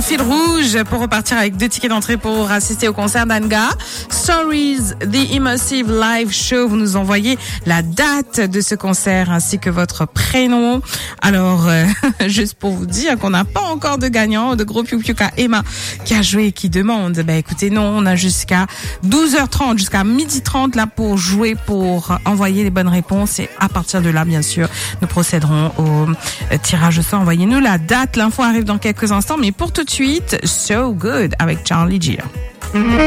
fil rouge pour repartir avec 2 tickets d'entrée pour assister au concert d'Anga. Stories, The Immersive Live Show. Vous nous envoyez la date de ce concert ainsi que votre prénom. Alors, juste pour vous dire qu'on n'a pas encore de gagnant, de gros piou-piouka Emma qui a joué et qui demande. Écoutez, non, on a jusqu'à 12h30, jusqu'à 12h30 là pour jouer, pour envoyer les bonnes réponses. Et à partir de là, bien sûr, nous procéderons au tirage au sort. Envoyez-nous la date. L'info arrive dans quelques instants, mais pour tout de suite, So Good avec Charlie G.